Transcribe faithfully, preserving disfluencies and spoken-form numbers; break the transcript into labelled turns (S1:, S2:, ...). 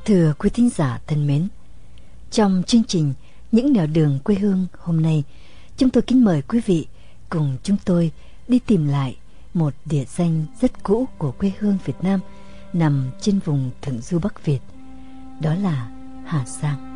S1: Thưa quý thính giả thân mến, trong chương trình Những nẻo đường quê hương hôm nay, chúng tôi kính mời quý vị cùng chúng tôi đi tìm lại một địa danh rất cũ của quê hương Việt Nam nằm trên vùng Thượng Du Bắc Việt, đó là Hà Giang.